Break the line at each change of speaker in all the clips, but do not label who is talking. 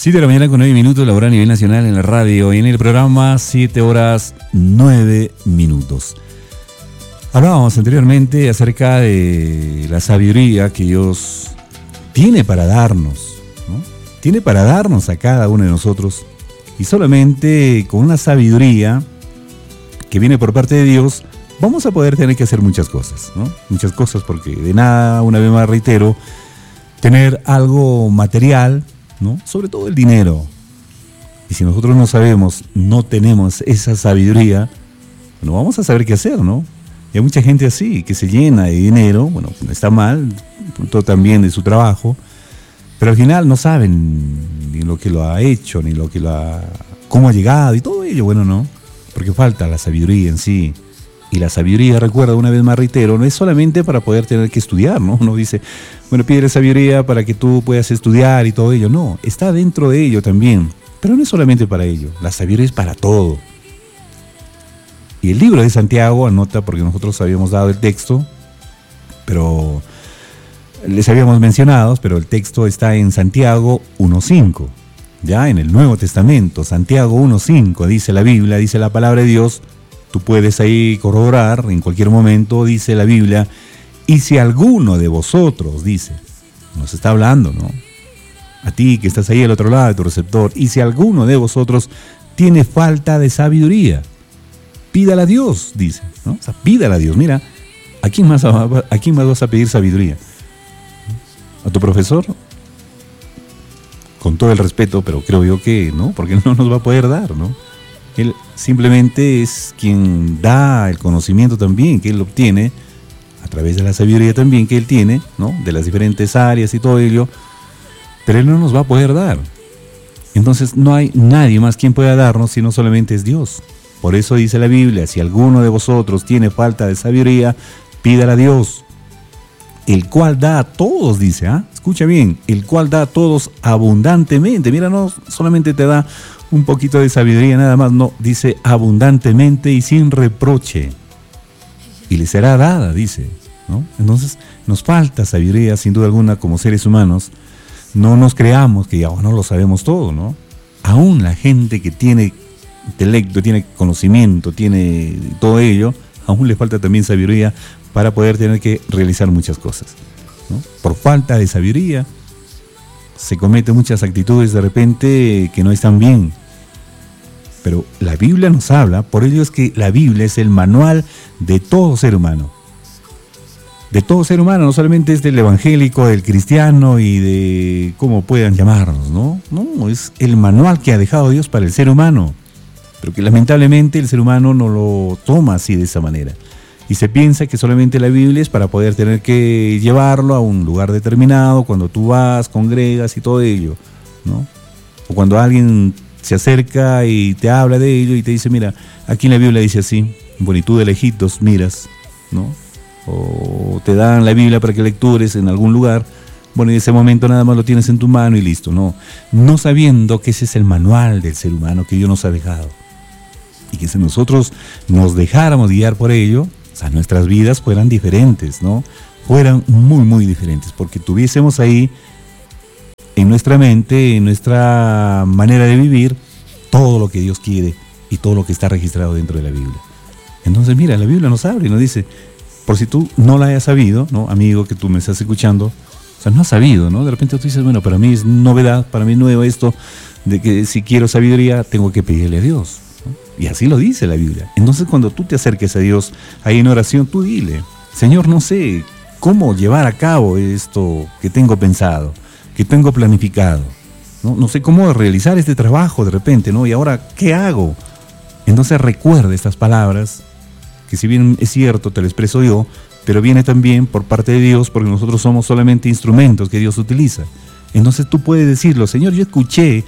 7 de la mañana con 9 minutos, la hora a nivel nacional en la radio y en el programa 7 horas 9 minutos. Hablábamos anteriormente acerca de la sabiduría que Dios tiene para darnos, ¿no? Tiene para darnos a cada uno de nosotros, y solamente con una sabiduría que viene por parte de Dios vamos a poder tener que hacer muchas cosas, ¿no? Muchas cosas, porque de nada, una vez más reitero, tener algo material, ¿no? Sobre todo el dinero. Y si nosotros no sabemos, no tenemos esa sabiduría, no vamos a saber qué hacer, ¿no? Y hay mucha gente así, que se llena de dinero, bueno, no está mal, todo también de su trabajo, pero al final no saben ni lo que lo ha hecho, ni lo que cómo ha llegado y todo ello, bueno, no, porque falta la sabiduría en sí. Y la sabiduría, recuerda, una vez más reitero, no es solamente para poder tener que estudiar, ¿no? Uno dice, bueno, pide sabiduría para que tú puedas estudiar y todo ello. No, está dentro de ello también. Pero no es solamente para ello, la sabiduría es para todo. Y el libro de Santiago anota, porque nosotros habíamos dado el texto, pero les habíamos mencionado, pero el texto está en Santiago 1.5, ya en el Nuevo Testamento. Santiago 1.5 dice la Biblia, dice la palabra de Dios. Tú puedes ahí corroborar, en cualquier momento dice la Biblia, y si alguno de vosotros, dice, nos está hablando, ¿no? A ti que estás ahí al otro lado de tu receptor, y si alguno de vosotros tiene falta de sabiduría, pídala a Dios, dice, ¿no? O sea, pídala a Dios. Mira, ¿a quién más vas a pedir sabiduría? ¿A tu profesor? Con todo el respeto, pero creo yo que no, porque no nos va a poder dar, ¿no? Él simplemente es quien da el conocimiento también que él obtiene a través de la sabiduría también que él tiene, ¿no? De las diferentes áreas y todo ello, pero él no nos va a poder dar. Entonces no hay nadie más quien pueda darnos sino solamente es Dios. Por eso dice la Biblia, si alguno de vosotros tiene falta de sabiduría, pídala a Dios, el cual da a todos, dice, escucha bien, el cual da a todos abundantemente. Mira, no solamente te da un poquito de sabiduría nada más, no, dice abundantemente y sin reproche, y le será dada, dice, ¿no? Entonces nos falta sabiduría sin duda alguna como seres humanos. No nos creamos que ya no lo sabemos todo, ¿no? Aún la gente que tiene intelecto, tiene conocimiento, tiene todo ello, aún le falta también sabiduría para poder tener que realizar muchas cosas, ¿no? Por falta de sabiduría se cometen muchas actitudes de repente que no están bien. Pero la Biblia nos habla, por ello es que la Biblia es el manual de todo ser humano. De todo ser humano, no solamente es del evangélico, del cristiano y de cómo puedan llamarnos, ¿no? No, es el manual que ha dejado Dios para el ser humano. Pero que lamentablemente el ser humano no lo toma así de esa manera. Y se piensa que solamente la Biblia es para poder tener que llevarlo a un lugar determinado, cuando tú vas, congregas y todo ello, ¿no? O cuando alguien se acerca y te habla de ello y te dice, mira, aquí en la Biblia dice así, bueno, y tú de lejitos miras, ¿no? O te dan la Biblia para que lectures en algún lugar, bueno, y en ese momento nada más lo tienes en tu mano y listo, ¿no? No sabiendo que ese es el manual del ser humano que Dios nos ha dejado. Y que si nosotros nos dejáramos guiar por ello, o sea, nuestras vidas fueran diferentes, ¿no? Fueran muy, muy diferentes, porque tuviésemos ahí en nuestra mente, en nuestra manera de vivir, todo lo que Dios quiere y todo lo que está registrado dentro de la Biblia. Entonces, mira, la Biblia nos abre y nos dice, por si tú no la hayas sabido, ¿no? Amigo que tú me estás escuchando, o sea, no has sabido, ¿no? De repente tú dices, bueno, para mí es novedad, para mí es nuevo esto, de que si quiero sabiduría, tengo que pedirle a Dios. Y así lo dice la Biblia. Entonces cuando tú te acerques a Dios ahí en oración, tú dile, Señor, no sé cómo llevar a cabo esto que tengo pensado, que tengo planificado, no sé cómo realizar este trabajo de repente, ¿no? Y ahora, ¿qué hago? Entonces recuerda estas palabras, que si bien es cierto, te lo expreso yo, pero viene también por parte de Dios, porque nosotros somos solamente instrumentos que Dios utiliza. Entonces tú puedes decirlo, Señor, yo escuché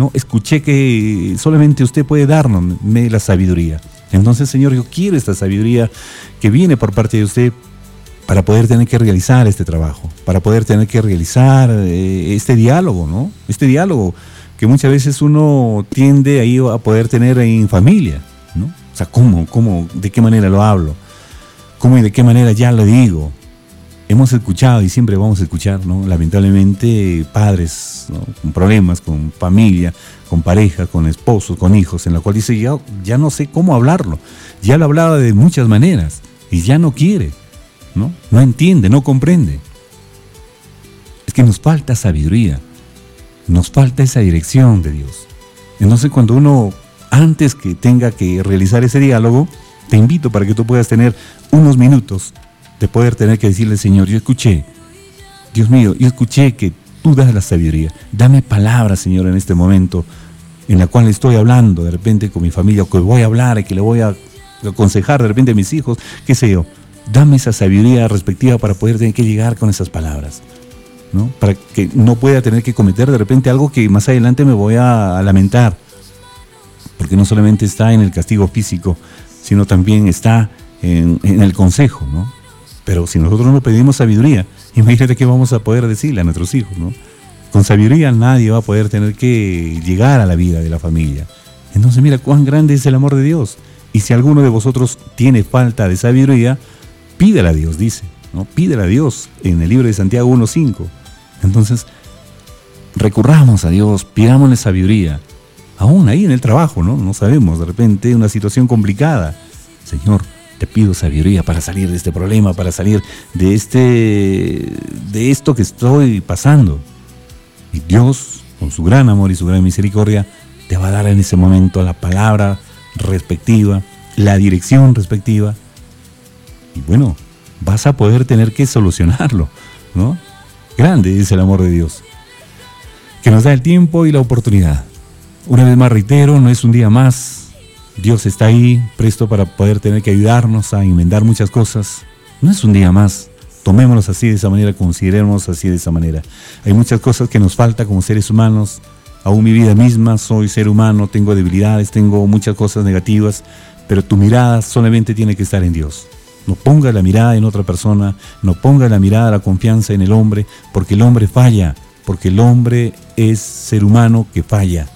que solamente usted puede darme la sabiduría. Entonces, Señor, yo quiero esta sabiduría que viene por parte de usted para poder tener que realizar este trabajo, para poder tener que realizar este diálogo, ¿no? Este diálogo que muchas veces uno tiende ahí a poder tener en familia, ¿no? O sea, ¿cómo, de qué manera lo hablo? ¿Cómo y de qué manera ya lo digo? hemos escuchado y siempre vamos a escuchar, ¿no? Lamentablemente, padres, ¿no? Con problemas, con familia, con pareja, con esposos, con hijos, en la cual dice, ya no sé cómo hablarlo. Ya lo hablaba de muchas maneras y ya no quiere, ¿no? No entiende, no comprende. Es que nos falta sabiduría, nos falta esa dirección de Dios. Entonces, cuando uno, antes que tenga que realizar ese diálogo, te invito para que tú puedas tener unos minutos de poder tener que decirle, Señor, yo escuché, Dios mío, yo escuché que tú das la sabiduría. Dame palabras, Señor, en este momento en la cual estoy hablando de repente con mi familia, o que voy a hablar y que le voy a aconsejar de repente a mis hijos, qué sé yo. Dame esa sabiduría respectiva para poder tener que llegar con esas palabras, ¿no? Para que no pueda tener que cometer de repente algo que más adelante me voy a lamentar, porque no solamente está en el castigo físico, sino también está en el consejo, ¿no? Pero si nosotros no pedimos sabiduría, imagínate qué vamos a poder decirle a nuestros hijos, ¿no? Con sabiduría nadie va a poder tener que llegar a la vida de la familia. Entonces mira cuán grande es el amor de Dios. Y si alguno de vosotros tiene falta de sabiduría, pídela a Dios, dice, ¿no? Pídela a Dios en el libro de Santiago 1:5. Entonces, recurramos a Dios, pidámosle sabiduría. Aún ahí en el trabajo, ¿no? No sabemos, de repente una situación complicada. Señor, te pido sabiduría para salir de este problema, para salir de esto que estoy pasando. Y Dios, con su gran amor y su gran misericordia, te va a dar en ese momento la palabra respectiva, la dirección respectiva. Y bueno, vas a poder tener que solucionarlo, ¿no? Grande es el amor de Dios, que nos da el tiempo y la oportunidad. Una vez más reitero, no es un día más. Dios está ahí, presto para poder tener que ayudarnos a enmendar muchas cosas. No es un día más. Tomémoslos así, de esa manera, considerémonos así, de esa manera. Hay muchas cosas que nos falta como seres humanos. Aún mi vida misma, soy ser humano, tengo debilidades, tengo muchas cosas negativas, pero tu mirada solamente tiene que estar en Dios. No ponga la mirada en otra persona, no ponga la mirada, la confianza en el hombre, porque el hombre falla, porque el hombre es ser humano que falla.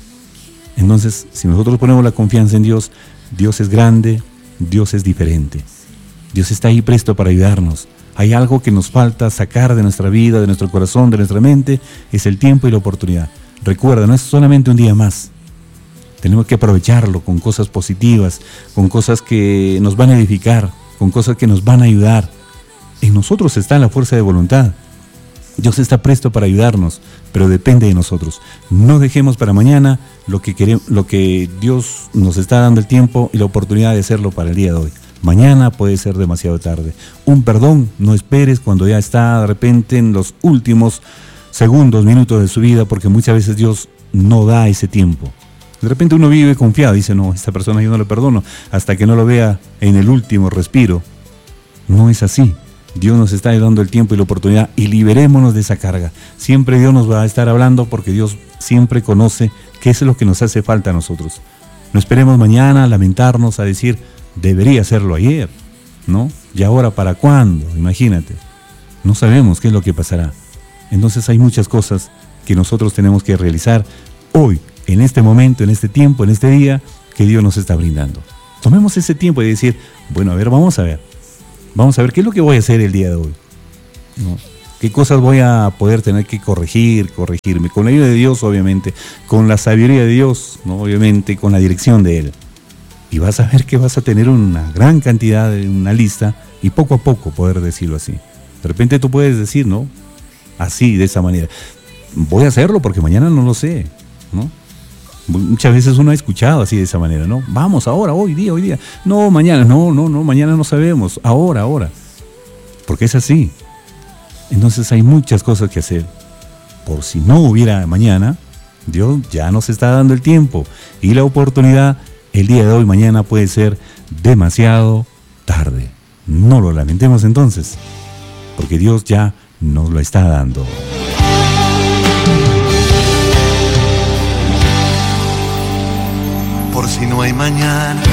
Entonces, si nosotros ponemos la confianza en Dios, Dios es grande, Dios es diferente. Dios está ahí presto para ayudarnos. Hay algo que nos falta sacar de nuestra vida, de nuestro corazón, de nuestra mente, es el tiempo y la oportunidad. Recuerda, no es solamente un día más. Tenemos que aprovecharlo con cosas positivas, con cosas que nos van a edificar, con cosas que nos van a ayudar. En nosotros está la fuerza de voluntad. Dios está presto para ayudarnos, pero depende de nosotros. No dejemos para mañana lo que Dios nos está dando el tiempo y la oportunidad de hacerlo para el día de hoy. Mañana puede ser demasiado tarde. Un perdón, no esperes cuando ya está de repente en los últimos segundos, minutos de su vida, porque muchas veces Dios no da ese tiempo. De repente uno vive confiado, dice, no, esta persona yo no le perdono, hasta que no lo vea en el último respiro. No es así. Dios nos está dando el tiempo y la oportunidad y liberémonos de esa carga. Siempre Dios nos va a estar hablando porque Dios siempre conoce qué es lo que nos hace falta a nosotros. No esperemos mañana a lamentarnos, a decir, debería hacerlo ayer, ¿no? ¿Y ahora para cuándo? Imagínate. No sabemos qué es lo que pasará. Entonces hay muchas cosas que nosotros tenemos que realizar hoy, en este momento, en este tiempo, en este día que Dios nos está brindando. Tomemos ese tiempo y decir, bueno, a ver, vamos a ver qué es lo que voy a hacer el día de hoy, ¿no? ¿Qué cosas voy a poder tener que corregirme? Con la ayuda de Dios, obviamente, con la sabiduría de Dios, ¿no? Obviamente, con la dirección de Él. Y vas a ver que vas a tener una gran cantidad, una lista, y poco a poco poder decirlo así. De repente tú puedes decir, ¿no? Así, de esa manera. Voy a hacerlo porque mañana no lo sé, ¿no? Muchas veces uno ha escuchado así de esa manera, ¿no? Vamos, ahora, hoy día. No, mañana, no, mañana no sabemos. Ahora. Porque es así. Entonces hay muchas cosas que hacer. Por si no hubiera mañana, Dios ya nos está dando el tiempo y la oportunidad. El día de hoy, mañana puede ser demasiado tarde. No lo lamentemos entonces, porque Dios ya nos lo está dando.
Por si no hay mañana,